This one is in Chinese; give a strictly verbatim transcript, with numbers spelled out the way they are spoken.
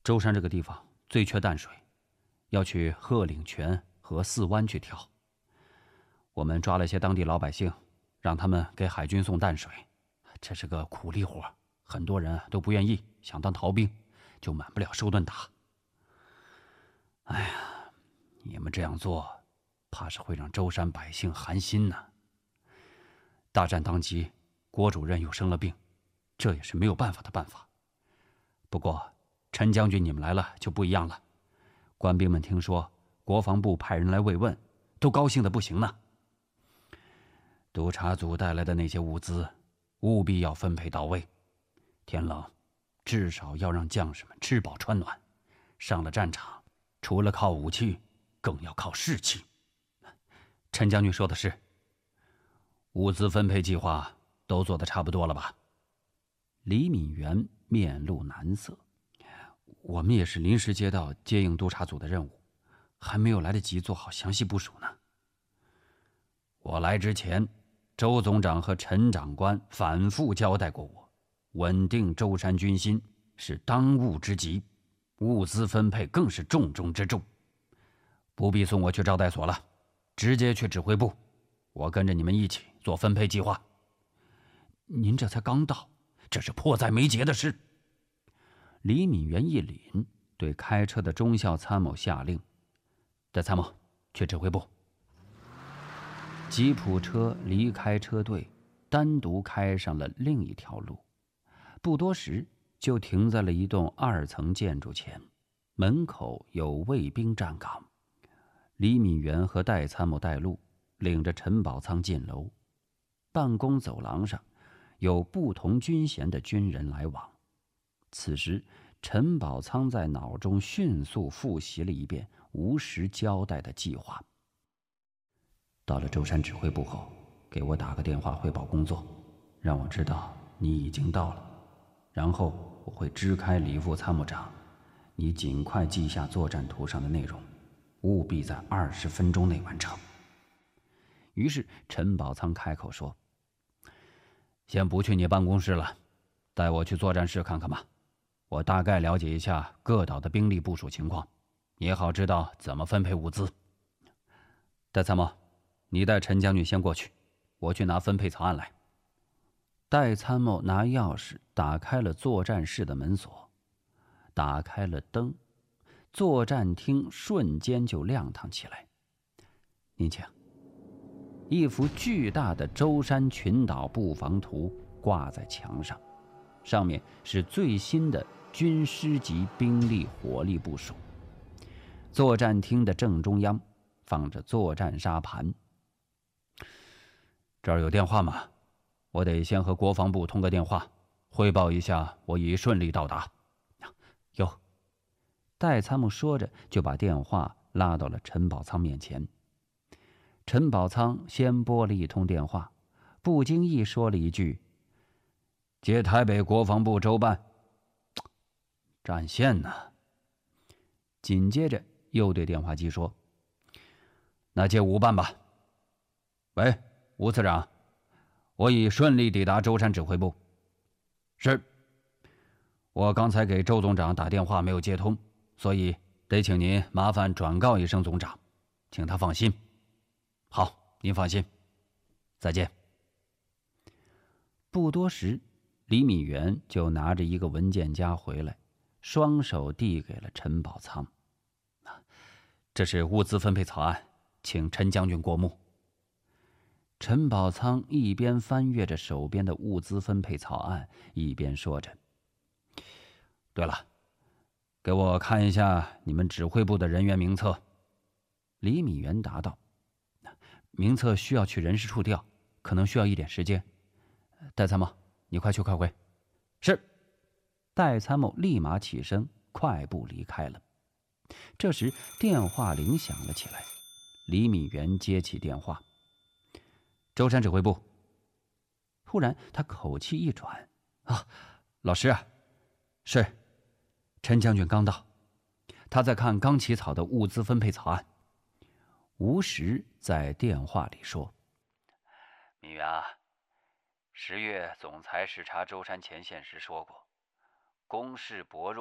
舟山这个地方最缺淡水，要去鹤岭泉和四湾去挑。我们抓了些当地老百姓，让他们给海军送淡水。这是个苦力活，很多人都不愿意，想当逃兵，就满不了受顿打。哎呀，你们这样做，怕是会让舟山百姓寒心呢。大战当即，郭主任又生了病，这也是没有办法的办法。不过陈将军你们来了就不一样了，官兵们听说国防部派人来慰问，都高兴得不行呢。督察组带来的那些物资，务必要分配到位。天冷，至少要让将士们吃饱穿暖。上了战场，除了靠武器，更要靠士气。陈将军说的是。物资分配计划都做得差不多了吧？李敏元面露难色。我们也是临时接到接应督察组的任务，还没有来得及做好详细部署呢。我来之前，周总长和陈长官反复交代过我，稳定舟山军心是当务之急，物资分配更是重中之重。不必送我去招待所了，直接去指挥部，我跟着你们一起做分配计划。您这才刚到，这是迫在眉睫的事。李敏元一凛，对开车的中校参谋下令：戴参谋，去指挥部。吉普车离开车队，单独开上了另一条路。不多时，就停在了一栋二层建筑前，门口有卫兵站岗。李敏元和戴参谋带路，领着陈宝仓进楼。办公走廊上，有不同军衔的军人来往。此时，陈宝仓在脑中迅速复习了一遍吴石交代的计划。到了舟山指挥部后，给我打个电话汇报工作，让我知道你已经到了。然后我会支开李副参谋长，你尽快记下作战图上的内容，务必在二十分钟内完成。于是陈宝仓开口说：先不去你办公室了，带我去作战室看看吧。我大概了解一下各岛的兵力部署情况，也好知道怎么分配物资。戴参谋，你带陈将军先过去，我去拿分配草案来。戴参谋拿钥匙打开了作战室的门锁，打开了灯，作战厅瞬间就亮堂起来。您请。一幅巨大的舟山群岛布防图挂在墙上，上面是最新的军师级兵力火力部署。作战厅的正中央放着作战沙盘。这儿有电话吗？我得先和国防部通个电话，汇报一下我已顺利到达。有。戴参谋说着就把电话拉到了陈宝仓面前。陈宝仓先拨了一通电话，不经意说了一句：接台北国防部州办。占线呢。紧接着又对电话机说：那接吴办吧。喂，吴次长，我已顺利抵达舟山指挥部。是。我刚才给周总长打电话没有接通，所以得请您麻烦转告一声总长，请他放心。好，您放心。再见。不多时，李敏元就拿着一个文件夹回来，双手递给了陈宝仓。这是物资分配草案，请陈将军过目。陈宝仓一边翻阅着手边的物资分配草案，一边说着：对了，给我看一下你们指挥部的人员名册。李敏元答道：名册需要去人事处调，可能需要一点时间。戴参谋，你快去快回。是。戴参谋立马起身，快步离开了。这时电话铃响了起来，李敏元接起电话：舟山指挥部。突然他口气一转：啊，老师啊。是。陈将军刚到，他在看刚起草的物资分配草案。吴石在电话里说：敏元啊，十月总裁视察舟山前线时说过，攻势薄弱